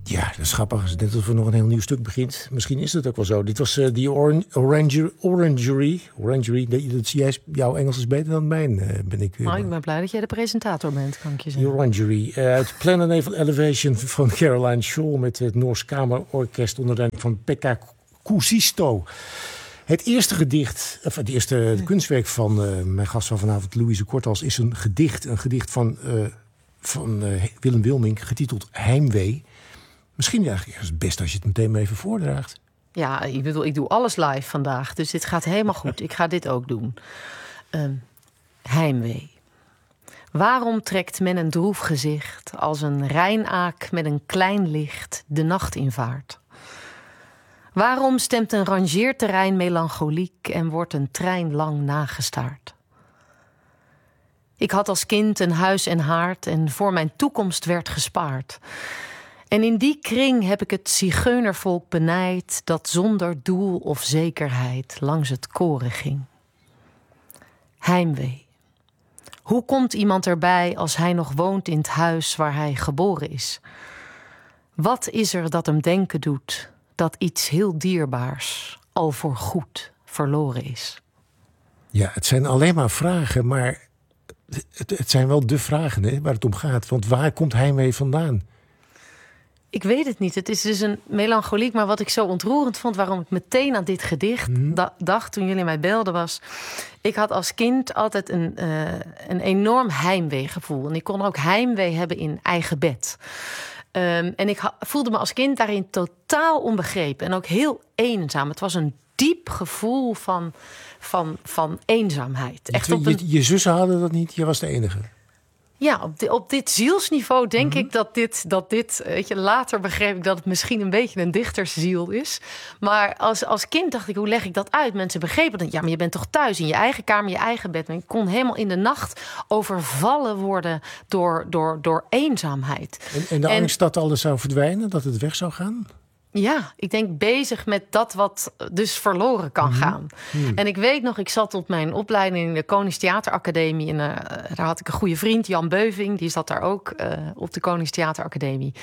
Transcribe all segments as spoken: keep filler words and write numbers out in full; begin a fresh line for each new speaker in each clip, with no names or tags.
Ja, dat is grappig. Net alsof er nog een heel nieuw stuk begint. Misschien is het ook wel zo. Dit was uh, die oran- orangery. Orangery. Orangery. Dat, dat, jij, jouw Engels is beter dan mijn, uh, ben ik. Uh,
maar ik ben blij dat jij de presentator bent, kan ik je zeggen.
Orangery. Uh, uit Plan a Naval Elevation van Caroline Shaw met het Noors Kamerorkest onder leiding van Pekka Kuusisto. Het eerste gedicht, of het eerste het kunstwerk van uh, mijn gast van vanavond, Louise Kortals, is een gedicht. Een gedicht van, uh, van uh, Willem Wilmink, getiteld Heimwee. Misschien eigenlijk is het best als je het meteen maar even voordraagt.
Ja, ik bedoel, ik doe alles live vandaag, dus dit gaat helemaal goed. Ik ga dit ook doen. Um, heimwee. Waarom trekt men een droef gezicht als een Rijnaak met een klein licht de nacht invaart? Waarom stemt een rangeerterrein melancholiek en wordt een trein lang nagestaard? Ik had als kind een huis en haard en voor mijn toekomst werd gespaard. En in die kring heb ik het zigeunervolk benijd dat zonder doel of zekerheid langs het koren ging. Heimwee. Hoe komt iemand erbij als hij nog woont in het huis waar hij geboren is? Wat is er dat hem denken doet dat iets heel dierbaars al voor goed verloren is?
Ja, het zijn alleen maar vragen, maar het, het zijn wel de vragen hè, waar het om gaat. Want waar komt heimwee vandaan?
Ik weet het niet. Het is dus een melancholiek. Maar wat ik zo ontroerend vond, waarom ik meteen aan dit gedicht hmm. da- dacht toen jullie mij belden, was... Ik had als kind altijd een, uh, een enorm heimweegevoel. En ik kon ook heimwee hebben in eigen bed. Um, en ik ha- voelde me als kind daarin totaal onbegrepen. En ook heel eenzaam. Het was een diep gevoel van, van, van eenzaamheid. Echt
je,
op een...
je, je zussen hadden dat niet, je was de enige.
Ja, op, di- op dit zielsniveau denk
Mm-hmm.
ik dat dit, dat dit... Weet je, later begreep ik dat het misschien een beetje een dichtersziel is. Maar als, als kind dacht ik, hoe leg ik dat uit? Mensen begrepen dat. Ja, maar je bent toch thuis in je eigen kamer, je eigen bed. Maar ik kon helemaal in de nacht overvallen worden door, door, door eenzaamheid.
En, en de
en,
angst dat alles zou verdwijnen, dat het weg zou gaan?
Ja, ik denk bezig met dat wat dus verloren kan mm-hmm. gaan. Mm. En ik weet nog, ik zat op mijn opleiding in de Koningstheateracademie. En uh, daar had ik een goede vriend, Jan Beuving. Die zat daar ook uh, op de Koningstheateracademie.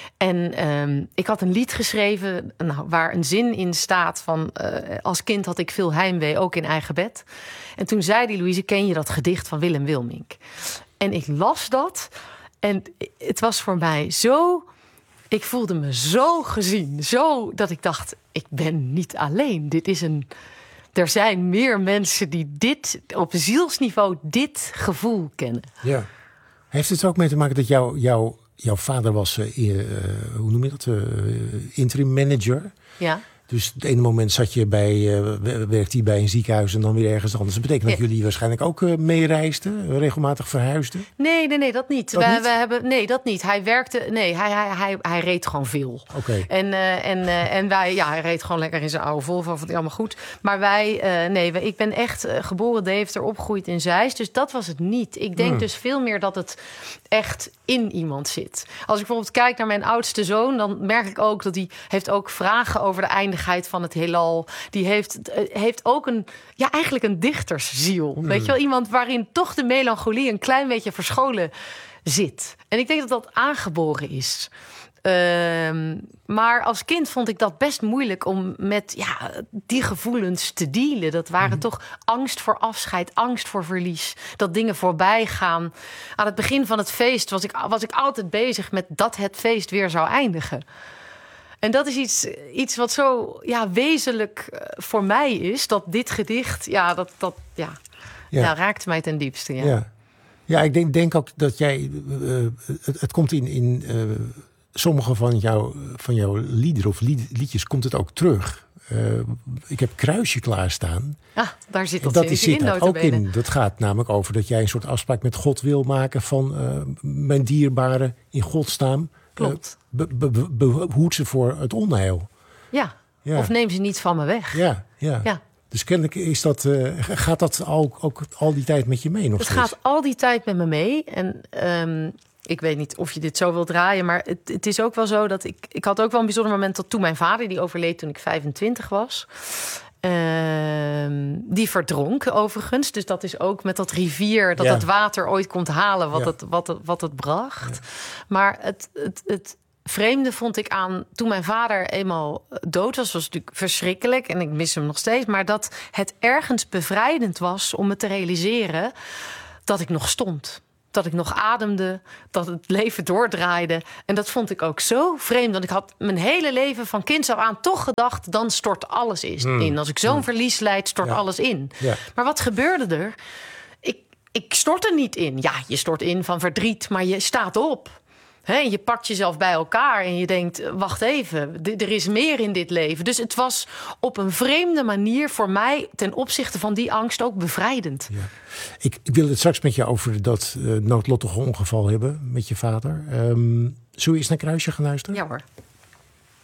En um, ik had een lied geschreven nou, waar een zin in staat van... Uh, als kind had ik veel heimwee, ook in eigen bed. En toen zei die Louise, ken je dat gedicht van Willem Wilmink? En ik las dat en het was voor mij zo... Ik voelde me zo gezien, zo dat ik dacht, ik ben niet alleen. Dit is een, er zijn meer mensen die dit op zielsniveau dit gevoel kennen.
Ja. Heeft het er ook mee te maken dat jou, jou, jouw vader was, uh, uh, hoe noem je dat, uh, interim manager?
Ja.
Dus het ene moment zat je bij, uh, werkte hij bij een ziekenhuis en dan weer ergens anders. Dat betekent dat ja. jullie waarschijnlijk ook uh, meereisden, regelmatig verhuisden?
Nee, nee, nee, dat niet.
Dat
we,
niet?
we hebben, nee, dat niet. Hij werkte, nee, hij, hij, hij, hij reed gewoon veel.
Oké. Okay.
En, uh, en, uh, en wij, ja, hij reed gewoon lekker in zijn oude Volvo, vond hij allemaal goed. Maar wij, uh, nee, we, ik ben echt uh, geboren Deventer, opgegroeid in Zeist. Dus dat was het niet. Ik denk hmm. dus veel meer dat het echt in iemand zit. Als ik bijvoorbeeld kijk naar mijn oudste zoon, dan merk ik ook dat hij heeft ook vragen over de eindigheid van het heelal. Die heeft, heeft ook een, ja, eigenlijk een dichtersziel. Hmm. Weet je wel, iemand waarin toch de melancholie een klein beetje verscholen zit. En ik denk dat dat aangeboren is. Uh, maar als kind vond ik dat best moeilijk om met ja, die gevoelens te dealen. Dat waren mm. toch angst voor afscheid, angst voor verlies. Dat dingen voorbij gaan. Aan het begin van het feest was ik, was ik altijd bezig met dat het feest weer zou eindigen. En dat is iets, iets wat zo ja, wezenlijk voor mij is. Dat dit gedicht, ja, dat, dat ja, ja. Ja, raakt mij ten diepste. Ja,
ja. ja ik denk, denk ook dat jij... Uh, het, het komt in... in uh, sommige van, jou, van jouw liederen of lied, liedjes komt het ook terug. Uh, ik heb Kruisje klaarstaan.
Ah, daar zit dat,
dat
in.
zit
daar
ook in. Dat gaat namelijk over dat jij een soort afspraak met God wil maken van uh, mijn dierbare in Gods naam.
Klopt.
Uh, be, be, be, behoed ze voor het onheil.
Ja. ja, of neem ze niet van me weg.
Ja, ja. ja. Dus kennelijk is dat, uh, gaat dat al, ook al die tijd met je mee nog
het
steeds? Het
gaat al die tijd met me mee. En um, ik weet niet of je dit zo wilt draaien, maar het, het is ook wel zo dat ik... Ik had ook wel een bijzonder moment tot toen mijn vader, die overleed toen ik vijfentwintig was. Uh, die verdronk overigens. Dus dat is ook met dat rivier, dat ja. het water ooit komt halen wat, ja. het, wat, het, wat het bracht. Ja. Maar het, het, het, vreemde vond ik aan toen mijn vader eenmaal dood was, was natuurlijk verschrikkelijk en ik mis hem nog steeds. Maar dat het ergens bevrijdend was om me te realiseren dat ik nog stond. Dat ik nog ademde, dat het leven doordraaide. En dat vond ik ook zo vreemd. Want ik had mijn hele leven van kinds af aan toch gedacht, dan stort alles in. Mm. Als ik zo'n mm. verlies lijd, stort ja. alles in. Ja. Maar wat gebeurde er? Ik, ik stort er niet in. Ja, je stort in van verdriet, maar je staat op. He, je pakt jezelf bij elkaar en je denkt, wacht even, d- er is meer in dit leven. Dus het was op een vreemde manier voor mij ten opzichte van die angst ook bevrijdend. Ja.
Ik, ik wil het straks met je over dat uh, noodlottige ongeval hebben met je vader. Um, zullen we eens naar Kruisje gaan luisteren?
Ja hoor.